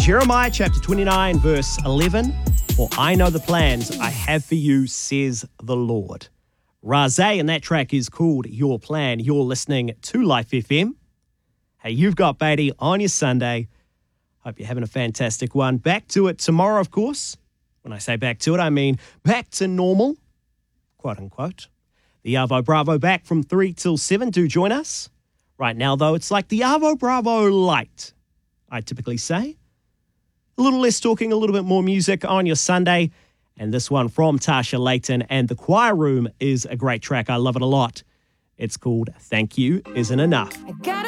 Jeremiah chapter 29, verse 11. For I know the plans I have for you, says the Lord. Razé, and that track is called Your Plan. You're listening to Life FM. Hey, you've got Beatty on your Sunday. Hope you're having a fantastic one. Back to it tomorrow, of course. When I say back to it, I mean back to normal, quote unquote. The Arvo Bravo back from 3 till 7. Do join us. Right now, though, it's like the Arvo Bravo light, I typically say. A little less talking, a little bit more music on your Sunday. And this one from Tasha Layton and The Choir Room is a great track. I love it a lot. It's called Thank You Isn't Enough. I got